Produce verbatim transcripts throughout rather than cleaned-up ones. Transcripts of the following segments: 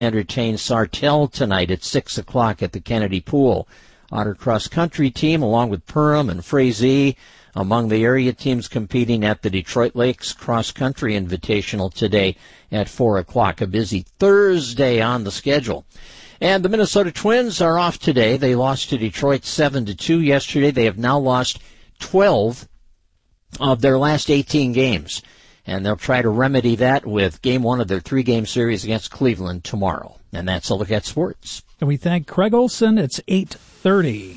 entertain Sartell tonight at six o'clock at the Kennedy Pool. Otter Cross Country team, along with Perham and Frazee, among the area teams competing at the Detroit Lakes Cross Country Invitational today at four o'clock. A busy Thursday on the schedule. And the Minnesota Twins are off today. They lost to Detroit seven to two yesterday. They have now lost twelve of their last eighteen games. And they'll try to remedy that with game one of their three-game series against Cleveland tomorrow. And that's a look at sports. And we thank Craig Olson. It's eight thirty.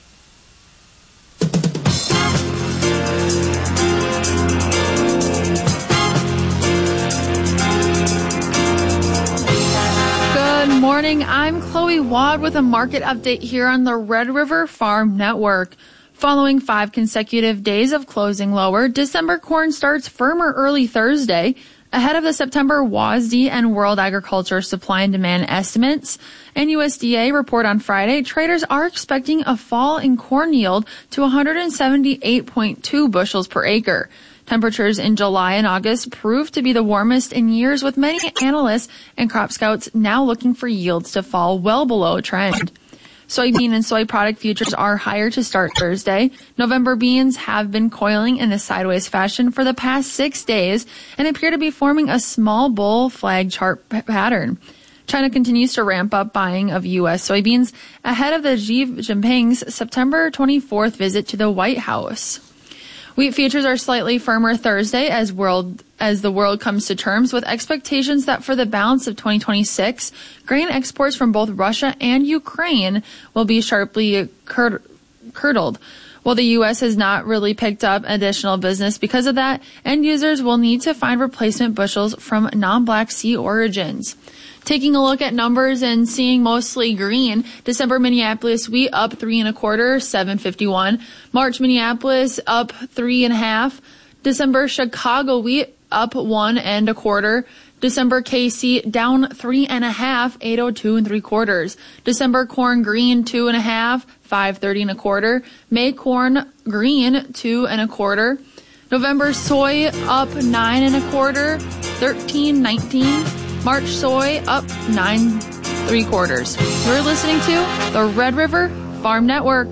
Good morning. I'm Chloe Wad with a market update here on the Red River Farm Network. Following five consecutive days of closing lower, December corn starts firmer early Thursday. Ahead of the September W A S D and World Agriculture Supply and Demand estimates and U S D A report on Friday, traders are expecting a fall in corn yield to one hundred seventy-eight point two bushels per acre. Temperatures in July and August proved to be the warmest in years, with many analysts and crop scouts now looking for yields to fall well below trend. Soybean and soy product futures are higher to start Thursday. November beans have been coiling in a sideways fashion for the past six days and appear to be forming a small bull flag chart p- pattern. China continues to ramp up buying of U S soybeans ahead of the Xi Jinping's September twenty-fourth visit to the White House. Wheat futures are slightly firmer Thursday as world as the world comes to terms with expectations that for the balance of twenty twenty-six, grain exports from both Russia and Ukraine will be sharply cur- curdled. While the U S has not really picked up additional business because of that, end users will need to find replacement bushels from non-Black Sea origins. Taking a look at numbers and seeing mostly green, December Minneapolis wheat up three and a quarter, seven fifty-one. March Minneapolis up three and a half. December Chicago wheat up one and a quarter. December K C down three and a half, eight oh two and three quarters. December corn green two and a half, five thirty and a quarter. May corn green two and a quarter. November soy up nine and a quarter, thirteen nineteen. March soy up nine three quarters. You're listening to the Red River Farm Network.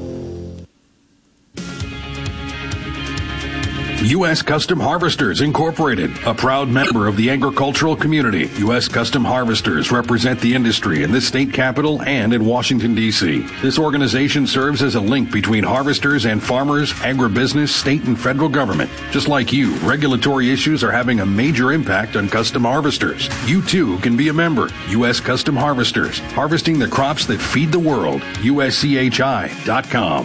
U S. Custom Harvesters Incorporated, a proud member of the agricultural community. U S. Custom Harvesters represent the industry in the state capital and in Washington, D C This organization serves as a link between harvesters and farmers, agribusiness, state and federal government. Just like you, regulatory issues are having a major impact on custom harvesters. You too can be a member. U S. Custom Harvesters, harvesting the crops that feed the world. U S C H I dot com.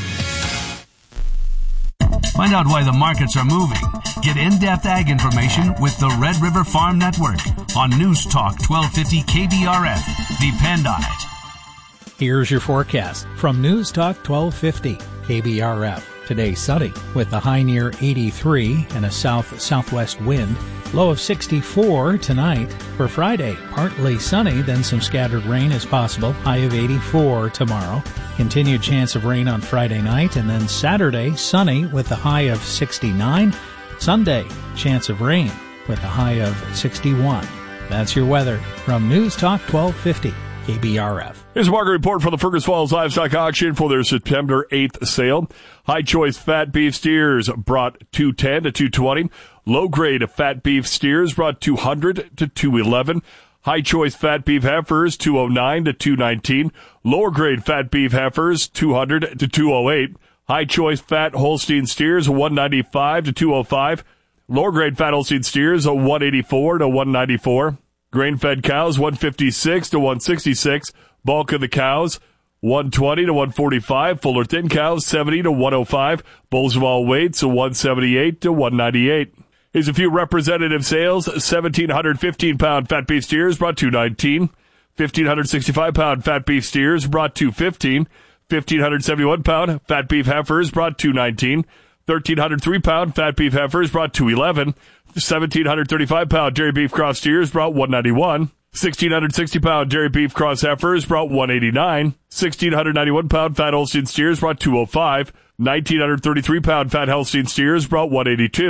Find out why the markets are moving. Get in-depth ag information with the Red River Farm Network on News Talk twelve fifty K B R F. Depend on it. Here's your forecast from News Talk twelve fifty K B R F. Today sunny with a high near eighty-three and a south-southwest wind. Low of sixty-four tonight. For Friday, partly sunny, then some scattered rain is possible. High of eighty-four tomorrow. Continued chance of rain on Friday night, and then Saturday, sunny with a high of sixty-nine. Sunday, chance of rain with a high of sixty-one. That's your weather from News Talk twelve fifty K B R F. Here's a market report from the Fergus Falls Livestock Auction for their September eighth sale. High choice fat beef steers brought two ten to two twenty. Low grade fat beef steers brought two hundred to two eleven. High choice fat beef heifers two oh nine to two nineteen. Lower grade fat beef heifers two hundred to two oh eight. High choice fat Holstein steers one ninety-five to two oh five. Lower grade fat Holstein steers one eighty-four to one ninety-four. Grain fed cows one fifty-six to one sixty-six. Bulk of the cows one twenty to one forty-five. Fuller thin cows seventy to one oh five. Bulls of all weights one seventy-eight to one ninety-eight. Here's a few representative sales. seventeen fifteen pound fat beef steers brought two nineteen. fifteen sixty-five pound fat beef steers brought two fifteen. fifteen seventy-one pound fat beef heifers brought two nineteen. thirteen oh three pound fat beef heifers brought two eleven. seventeen thirty-five pound dairy beef cross steers brought one ninety-one. sixteen sixty pound dairy beef cross heifers brought one eighty-nine. sixteen ninety-one pound fat Holstein steers brought two oh five. nineteen thirty-three pound fat Holstein steers brought one eighty-two.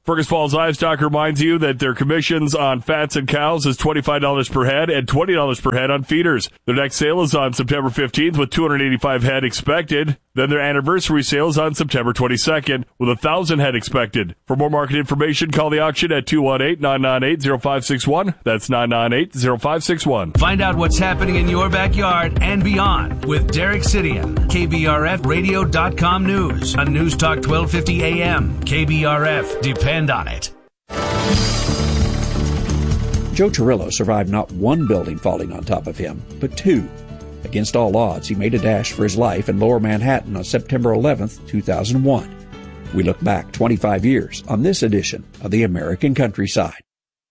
Fergus Falls Livestock reminds you that their commissions on fats and cows is twenty-five dollars per head and twenty dollars per head on feeders. Their next sale is on September fifteenth with two hundred eighty-five head expected. Then their anniversary sale is on September twenty-second with one thousand head expected. For more market information, call the auction at two one eight, nine nine eight, zero five six one. That's nine nine eight, zero five six one. Find out what's happening in your backyard and beyond with Derek Sidian. K B R F radio dot com News on News Talk twelve fifty A M. K B R F. Depend on it. Joe Torrillo survived not one building falling on top of him, but two. Against all odds, he made a dash for his life in Lower Manhattan on September eleventh, two thousand one. We look back twenty-five years on this edition of the American Countryside.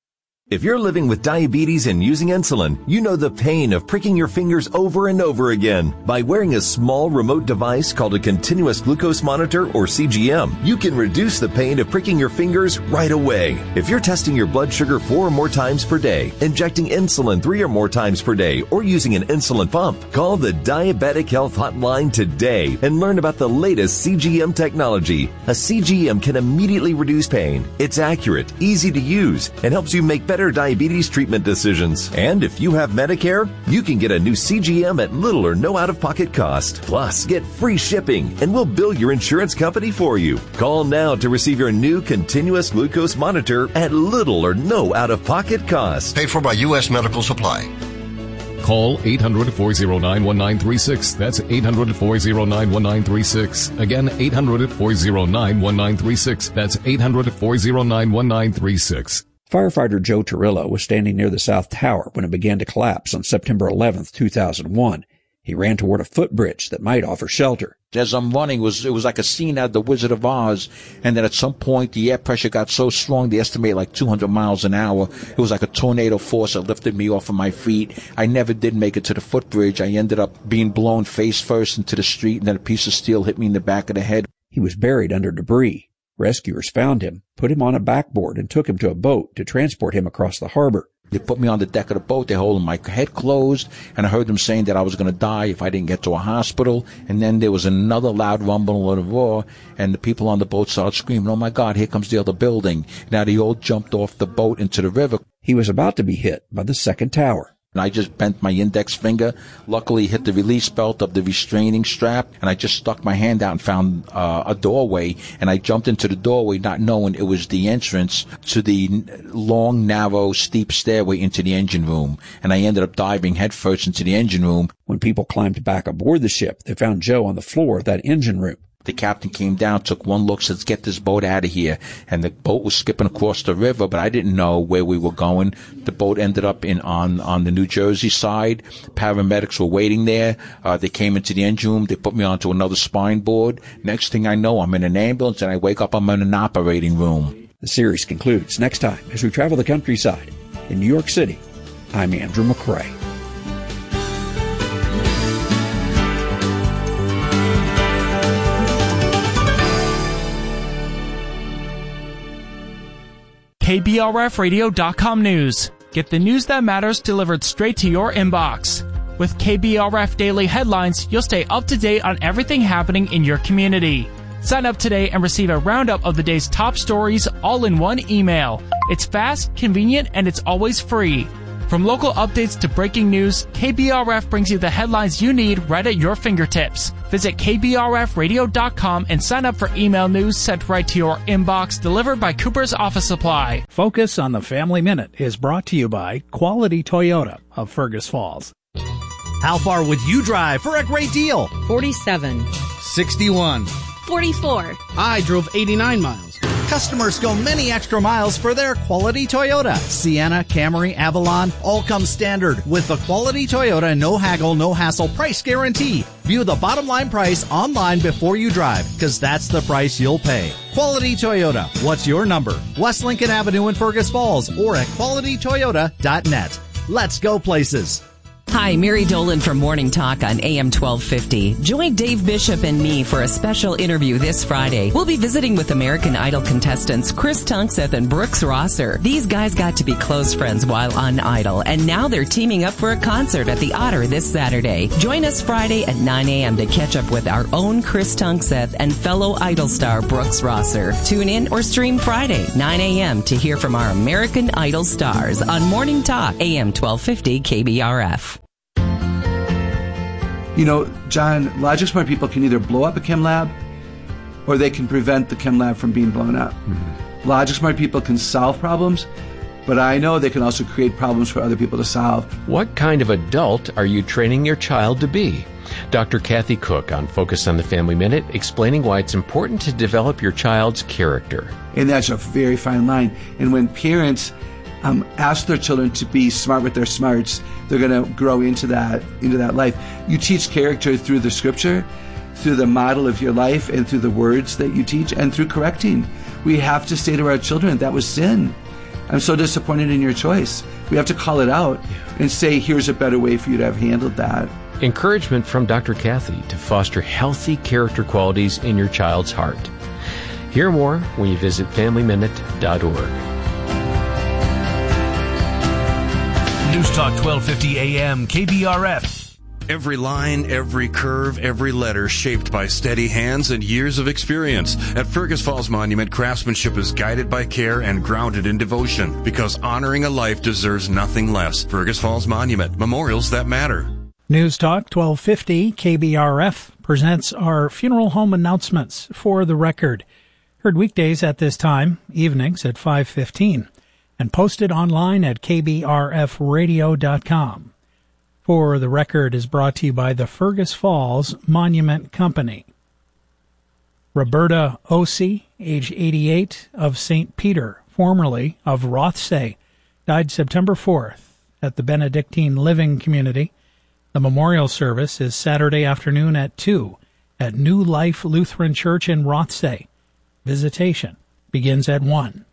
If you're living with diabetes and using insulin, you know the pain of pricking your fingers over and over again. By wearing a small remote device called a continuous glucose monitor or C G M, you can reduce the pain of pricking your fingers right away. If you're testing your blood sugar four or more times per day, injecting insulin three or more times per day, or using an insulin pump, call the Diabetic Health Hotline today and learn about the latest C G M technology. A C G M can immediately reduce pain. It's accurate, easy to use, and helps you make better diabetes treatment decisions. And if you have Medicare, you can get a new C G M at little or no out-of-pocket cost. Plus, get free shipping, and we'll bill your insurance company for you. Call now to receive your new continuous glucose monitor at little or no out-of-pocket cost. Paid for by U S Medical Supply. Call eight hundred, four oh nine, one nine three six. That's eight hundred, four oh nine, one nine three six. Again, eight hundred, four oh nine, one nine three six. That's eight hundred, four oh nine, one nine three six. Firefighter Joe Torrillo was standing near the South Tower when it began to collapse on September eleventh, two thousand one. He ran toward a footbridge that might offer shelter. As I'm running, it was, it was like a scene out of The Wizard of Oz. And then at some point, the air pressure got so strong, they estimate like two hundred miles an hour. It was like a tornado force that lifted me off of my feet. I never did make it to the footbridge. I ended up being blown face first into the street, and then a piece of steel hit me in the back of the head. He was buried under debris. Rescuers found him, put him on a backboard, and took him to a boat to transport him across the harbor. They put me on the deck of the boat. They holding my head closed, and I heard them saying that I was going to die if I didn't get to a hospital. And then there was another loud rumble and roar, and the people on the boat started screaming, "Oh my God, here comes the other building." Now they all jumped off the boat into the river. He was about to be hit by the second tower. And I just bent my index finger, luckily hit the release belt of the restraining strap, and I just stuck my hand out and found uh, a doorway, and I jumped into the doorway not knowing it was the entrance to the long, narrow, steep stairway into the engine room, and I ended up diving headfirst into the engine room. When people climbed back aboard the ship, they found Joe on the floor of that engine room. The captain came down, took one look, said, "Get this boat out of here." And the boat was skipping across the river, but I didn't know where we were going. The boat ended up in on, on the New Jersey side. Paramedics were waiting there. Uh, they came into the engine room. They put me onto another spine board. Next thing I know, I'm in an ambulance, and I wake up, I'm in an operating room. The series concludes next time as we travel the countryside. In New York City, I'm Andrew McCrae. K B R F radio dot com News. Get the news that matters delivered straight to your inbox. With K B R F Daily Headlines, you'll stay up to date on everything happening in your community. Sign up today and receive a roundup of the day's top stories all in one email. It's fast, convenient, and it's always free. From local updates to breaking news, K B R F brings you the headlines you need right at your fingertips. Visit K B R F radio dot com and sign up for email news sent right to your inbox, delivered by Cooper's Office Supply. Focus on the Family Minute is brought to you by Quality Toyota of Fergus Falls. How far would you drive for a great deal? forty-seven. sixty-one. forty-four. I drove eighty-nine miles. Customers go many extra miles for their Quality Toyota. Sienna, Camry, Avalon, all come standard with the Quality Toyota no haggle, no hassle price guarantee. View the bottom line price online before you drive, because that's the price you'll pay. Quality Toyota. What's your number? West Lincoln Avenue in Fergus Falls or at quality toyota dot net. Let's go places. Hi, Mary Dolan from Morning Talk on A M twelve fifty. Join Dave Bishop and me for a special interview this Friday. We'll be visiting with American Idol contestants Chris Tunkseth and Brooks Rosser. These guys got to be close friends while on Idol, and now they're teaming up for a concert at the Otter this Saturday. Join us Friday at nine a.m. to catch up with our own Chris Tunkseth and fellow Idol star Brooks Rosser. Tune in or stream Friday, nine a.m. to hear from our American Idol stars on Morning Talk, A M twelve fifty K B R F. You know, John, logic smart people can either blow up a chem lab or they can prevent the chem lab from being blown up. Mm-hmm. Logic smart people can solve problems, but I know they can also create problems for other people to solve. What kind of adult are you training your child to be? Doctor Kathy Cook on Focus on the Family Minute, explaining why it's important to develop your child's character. And that's a very fine line. And when parents Um, ask their children to be smart with their smarts, they're going to grow into that into that life. You teach character through the scripture, through the model of your life, and through the words that you teach, and through correcting. We have to say to our children, that was sin. I'm so disappointed in your choice. We have to call it out and say, here's a better way for you to have handled that. Encouragement from Doctor Kathy to foster healthy character qualities in your child's heart. Hear more when you visit family minute dot org. News Talk twelve fifty A M K B R F. Every line, every curve, every letter shaped by steady hands and years of experience. At Fergus Falls Monument, craftsmanship is guided by care and grounded in devotion, because honoring a life deserves nothing less. Fergus Falls Monument, memorials that matter. News Talk twelve fifty K B R F presents our funeral home announcements for the record. Heard weekdays at this time, evenings at five fifteen. And posted online at K B R F radio dot com. For the Record is brought to you by the Fergus Falls Monument Company. Roberta Osey, age eighty-eight, of Saint Peter, formerly of Rothsay, died September fourth at the Benedictine Living Community. The memorial service is Saturday afternoon at two at New Life Lutheran Church in Rothsay. Visitation begins at one.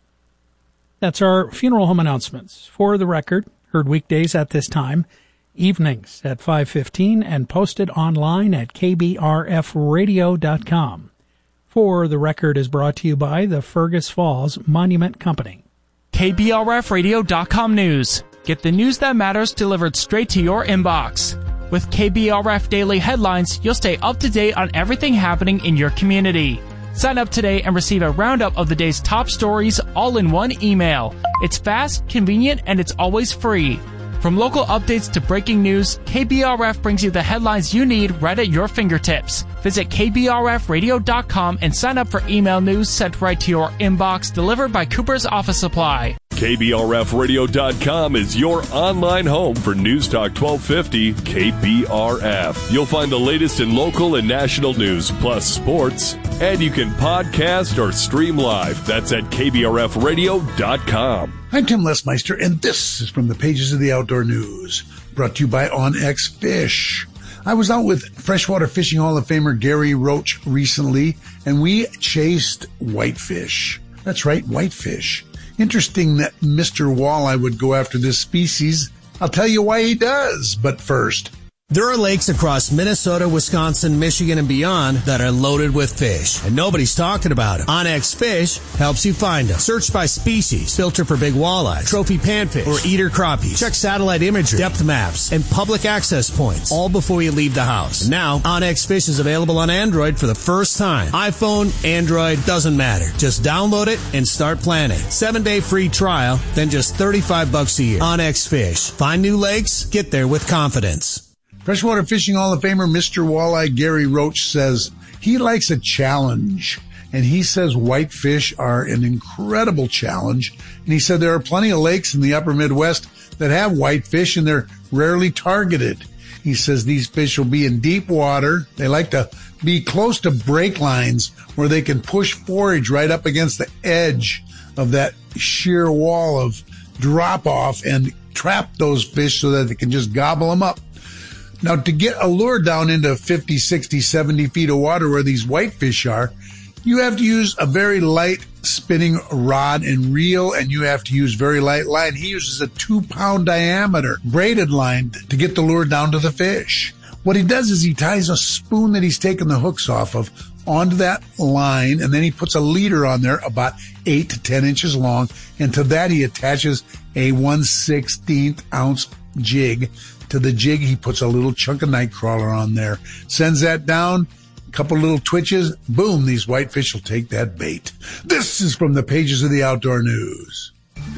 That's our funeral home announcements. For the Record, heard weekdays at this time, evenings at five fifteen, and posted online at K B R F radio dot com. For the Record is brought to you by the Fergus Falls Monument Company. K B R F radio dot com news. Get the news that matters delivered straight to your inbox. With K B R F Daily Headlines, you'll stay up to date on everything happening in your community. Sign up today and receive a roundup of the day's top stories all in one email. It's fast, convenient, and it's always free. From local updates to breaking news, K B R F brings you the headlines you need right at your fingertips. Visit K B R F radio dot com and sign up for email news sent right to your inbox, delivered by Cooper's Office Supply. K B R F radio dot com is your online home for News Talk twelve fifty K B R F. You'll find the latest in local and national news, plus sports, and you can podcast or stream live. That's at K B R F radio dot com. I'm Tim Lesmeister, and this is from the pages of the Outdoor News, brought to you by OnX Fish. I was out with Freshwater Fishing Hall of Famer Gary Roach recently, and we chased whitefish. That's right, whitefish. Interesting that Mister Walleye would go after this species. I'll tell you why he does, but first. There are lakes across Minnesota, Wisconsin, Michigan, and beyond that are loaded with fish, and nobody's talking about them. OnX Fish helps you find them. Search by species, filter for big walleyes, trophy panfish, or eater crappies. Check satellite imagery, depth maps, and public access points, all before you leave the house. And now, OnX Fish is available on Android for the first time. iPhone, Android, doesn't matter. Just download it and start planning. Seven-day free trial, then just thirty-five bucks a year. OnX Fish. Find new lakes, get there with confidence. Freshwater Fishing Hall of Famer Mister Walleye Gary Roach says he likes a challenge, and he says whitefish are an incredible challenge. And he said there are plenty of lakes in the upper Midwest that have whitefish, and they're rarely targeted. He says these fish will be in deep water. They like to be close to break lines where they can push forage right up against the edge of that sheer wall of drop-off and trap those fish so that they can just gobble them up. Now, to get a lure down into fifty, sixty, seventy feet of water where these whitefish are, You have to use a very light spinning rod and reel, and you have to use very light line. He uses a two pound diameter braided line to get the lure down to the fish. What he does is he ties a spoon that he's taken the hooks off of onto that line, and then he puts a leader on there about eight to ten inches long, and to that he attaches a one sixteenth ounce jig. To the jig he puts a little chunk of night crawler on there, sends that down, a couple little twitches, boom, these whitefish will take that bait. This is from the pages of the Outdoor News.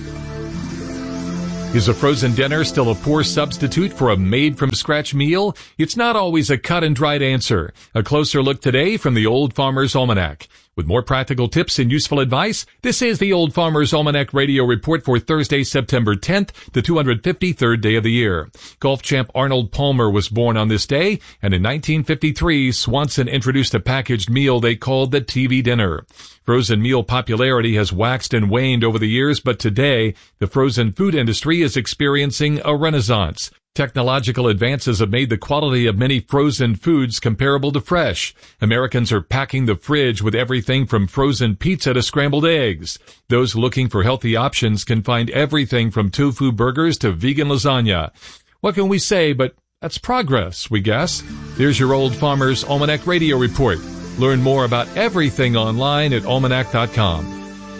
Is a frozen dinner still a poor substitute for a made-from-scratch meal? It's not always a cut-and-dried answer. A closer look today from the Old Farmer's Almanac. With more practical tips and useful advice, this is the Old Farmer's Almanac Radio Report for Thursday, September tenth, the two hundred fifty-third day of the year. Golf champ Arnold Palmer was born on this day, and in nineteen fifty-three, Swanson introduced a packaged meal they called the T V dinner. Frozen meal popularity has waxed and waned over the years, but today, the frozen food industry is experiencing a renaissance. Technological advances have made the quality of many frozen foods comparable to fresh. Americans are packing the fridge with everything from frozen pizza to scrambled eggs. Those looking for healthy options can find everything from tofu burgers to vegan lasagna. What can we say, but that's progress, we guess. There's your Old Farmer's Almanac Radio Report. Learn more about everything online at almanac dot com.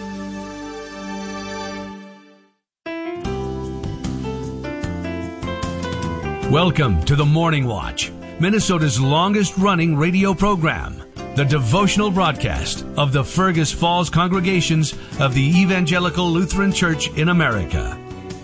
Welcome to the Morning Watch, Minnesota's longest-running radio program, the devotional broadcast of the Fergus Falls congregations of the Evangelical Lutheran Church in America.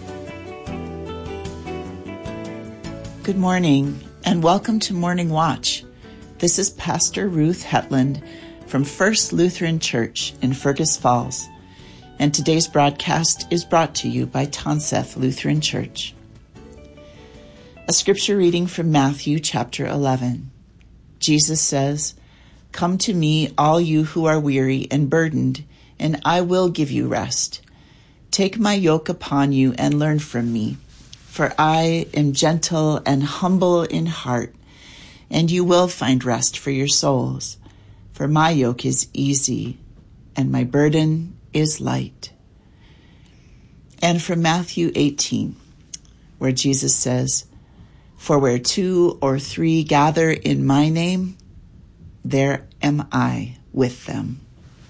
Good morning, and welcome to Morning Watch. This is Pastor Ruth Hetland from First Lutheran Church in Fergus Falls, and today's broadcast is brought to you by Tonseth Lutheran Church. A scripture reading from Matthew chapter eleven. Jesus says, "Come to me, all you who are weary and burdened, and I will give you rest. Take my yoke upon you and learn from me, for I am gentle and humble in heart, and you will find rest for your souls. For my yoke is easy, and my burden is light." And from Matthew eighteen, where Jesus says, "For where two or three gather in my name, there am I with them."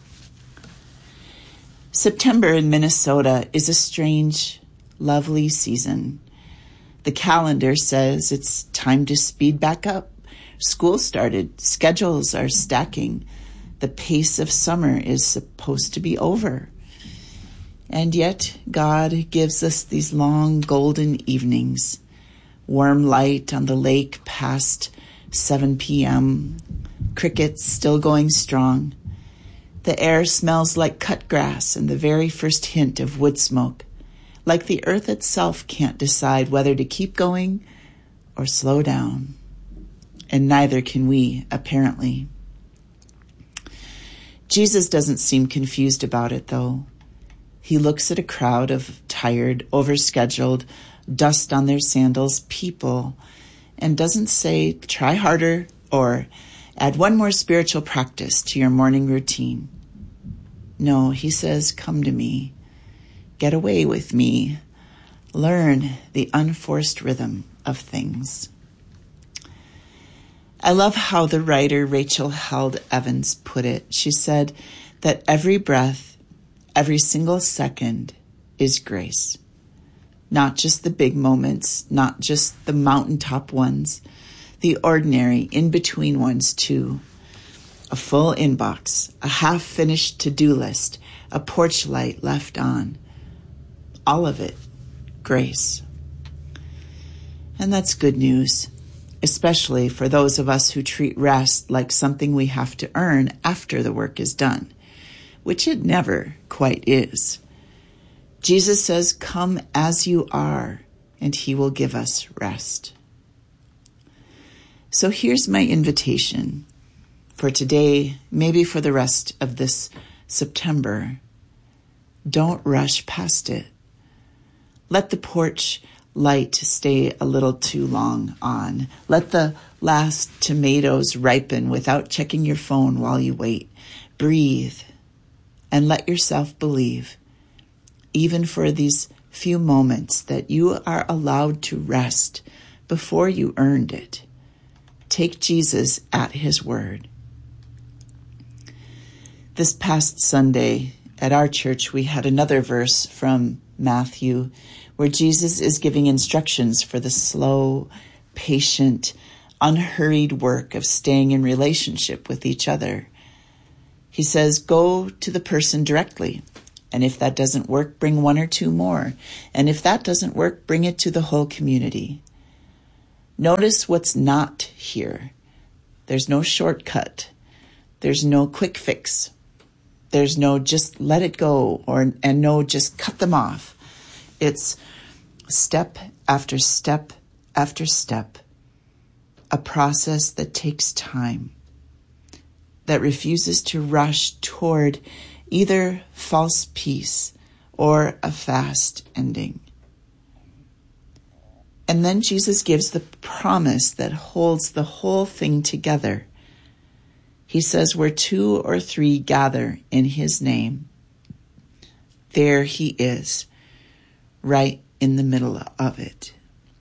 September in Minnesota is a strange, lovely season. The calendar says it's time to speed back up. School started, schedules are stacking. The pace of summer is supposed to be over. And yet God gives us these long golden evenings. Warm light on the lake past seven p.m., crickets still going strong. The air smells like cut grass and the very first hint of wood smoke, like the earth itself can't decide whether to keep going or slow down. And neither can we, apparently. Jesus doesn't seem confused about it, though. He looks at a crowd of tired, overscheduled, dust on their sandals people, and doesn't say, "Try harder," or "Add one more spiritual practice to your morning routine." No, he says, "Come to me. Get away with me. Learn the unforced rhythm of things." I love how the writer Rachel Held Evans put it. She said that every breath, every single second is grace. Not just the big moments, not just the mountaintop ones, the ordinary in-between ones too. A full inbox, a half-finished to-do list, a porch light left on. All of it, grace. And that's good news, especially for those of us who treat rest like something we have to earn after the work is done, which it never quite is. Jesus says, "Come as you are, and he will give us rest." So here's my invitation for today, maybe for the rest of this September. Don't rush past it. Let the porch light stay a little too long on. Let the last tomatoes ripen without checking your phone while you wait. breathe, and let yourself believe, even for these few moments, that you are allowed to rest before you earned it. Take Jesus at his word. This past Sunday at our church, we had another verse from Matthew where Jesus is giving instructions for the slow, patient, unhurried work of staying in relationship with each other. He says, go to the person directly. And if that doesn't work, bring one or two more. And if that doesn't work, bring it to the whole community. Notice what's not here. There's no shortcut. There's no quick fix. There's no just let it go or and no just cut them off. It's step after step after step. A process that takes time, that refuses to rush toward either false peace or a fast ending. And then Jesus gives the promise that holds the whole thing together. He says, where two or three gather in his name, there he is, right in the middle of it.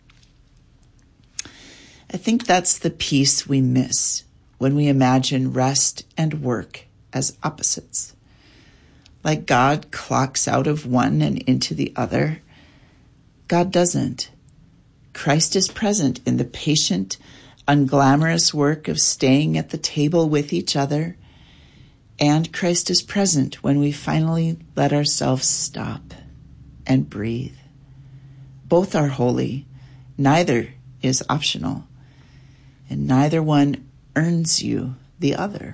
I think that's the piece we miss when we imagine rest and work as opposites. Like God clocks out of one and into the other, God doesn't. Christ is present in the patient, unglamorous work of staying at the table with each other, and Christ is present when we finally let ourselves stop and breathe. Both are holy, neither is optional, and neither one earns you the other.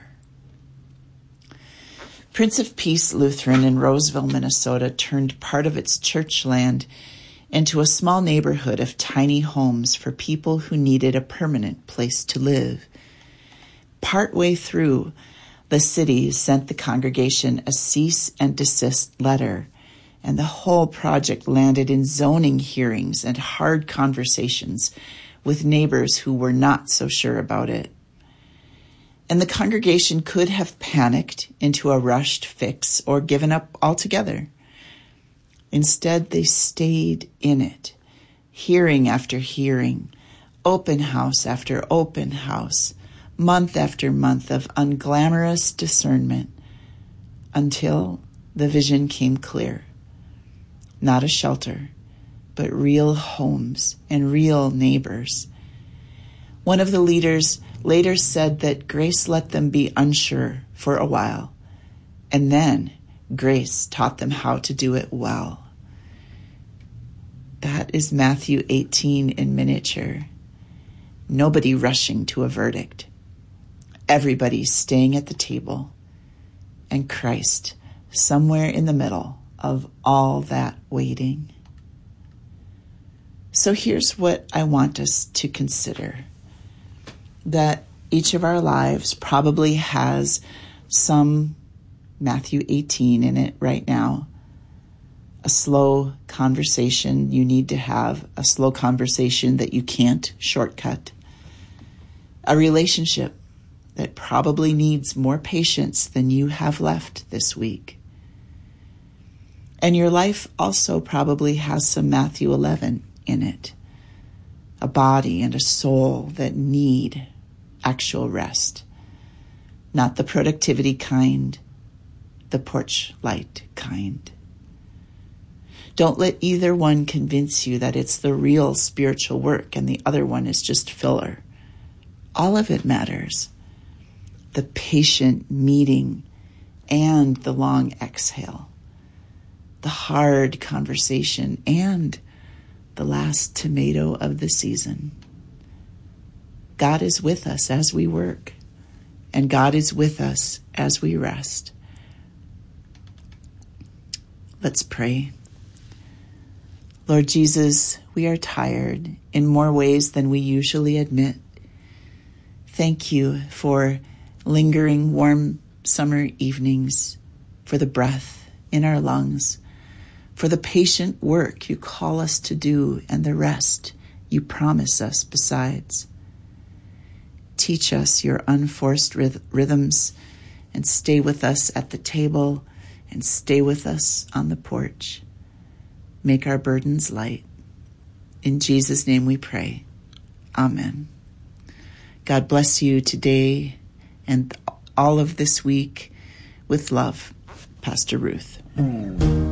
Prince of Peace Lutheran in Roseville, Minnesota turned part of its church land into a small neighborhood of tiny homes for people who needed a permanent place to live. Partway through, the city sent the congregation a cease and desist letter, and the whole project landed in zoning hearings and hard conversations with neighbors who were not so sure about it. And the congregation could have panicked into a rushed fix or given up altogether. Instead, they stayed in it, hearing after hearing, open house after open house, month after month of unglamorous discernment, until the vision came clear. Not a shelter, but real homes and real neighbors. One of the leaders later said that grace let them be unsure for a while, and then grace taught them how to do it well. That is Matthew eighteen in miniature. Nobody rushing to a verdict. Everybody staying at the table, and Christ somewhere in the middle of all that waiting. So here's what I want us to consider. That each of our lives probably has some Matthew eighteen in it right now. A slow conversation you need to have, a slow conversation that you can't shortcut. A relationship that probably needs more patience than you have left this week. And your life also probably has some Matthew eleven in it. A body and a soul that need actual rest. Not the productivity kind, the porch light kind. Don't let either one convince you that it's the real spiritual work and the other one is just filler. All of it matters. The patient meeting and the long exhale. The hard conversation and the last tomato of the season. God is with us as we work, and God is with us as we rest. Let's pray. Lord Jesus, we are tired in more ways than we usually admit. Thank you for lingering warm summer evenings, for the breath in our lungs, for the patient work you call us to do and the rest you promise us besides. Teach us your unforced ryth- rhythms and stay with us at the table and stay with us on the porch. Make our burdens light. In Jesus' name we pray. Amen. God bless you today and all of this week with love. Pastor Ruth.